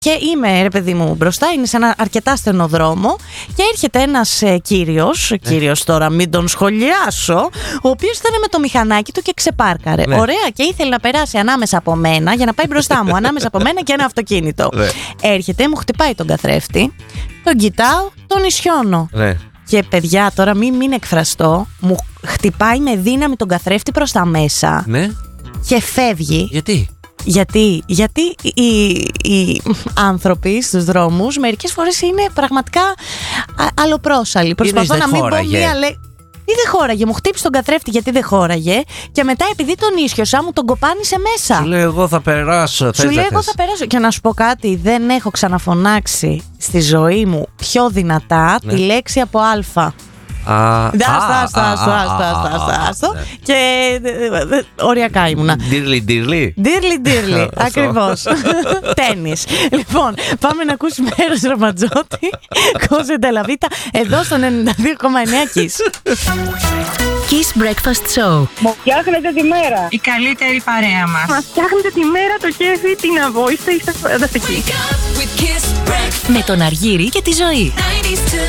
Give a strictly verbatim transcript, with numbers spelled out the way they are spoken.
Και είμαι, ρε παιδί μου, μπροστά, είναι σε ένα αρκετά στενό δρόμο και έρχεται ένας ε, κύριος, ναι. κύριος τώρα μην τον σχολιάσω, ο οποίος ήταν με το μηχανάκι του και ξεπάρκαρε. Ναι. Ωραία, και ήθελε να περάσει ανάμεσα από μένα για να πάει μπροστά μου, ανάμεσα από μένα και ένα αυτοκίνητο. Ναι. Έρχεται, μου χτυπάει τον καθρέφτη, τον κοιτάω, τον ισιώνω. Ναι. Και παιδιά, τώρα μην, μην εκφραστώ, μου χτυπάει με δύναμη τον καθρέφτη προς τα μέσα. Ναι. Και φεύγει. Γιατί? Γιατί, γιατί οι, οι άνθρωποι στους δρόμους μερικές φορές είναι πραγματικά αλλοπρόσαλοι. Προσπαθώ να μην πω μία λέξη. Ή δεν χώραγε, μου χτύπησε τον καθρέφτη γιατί δεν χώραγε. Και μετά επειδή τον ίσιοσα μου τον κοπάνισε μέσα. Σου λέει εγώ θα περάσω. Σου λέει εγώ θα περάσω. Και να σου πω κάτι, δεν έχω ξαναφωνάξει στη ζωή μου πιο δυνατά ναι. τη λέξη από Α. Άστο. Και οριακά ήμουνα. Ντύρλι ντύρλι. Ντύρλι ντύρλι. Ακριβώς. Τένις. Λοιπόν, πάμε να ακούσουμε Έρος Ραματζότη, Κόζε Ντελαβίτα, εδώ στο ενενήντα δύο κόμμα εννέα Kiss. Kiss Breakfast Show. Μου φτιάχνετε τη μέρα. Η καλύτερη παρέα μας. Μας φτιάχνετε τη μέρα, το κέφι, την αβόηστα, είστε φανταστικοί. Με τον Αργύρη και τη Ζωή.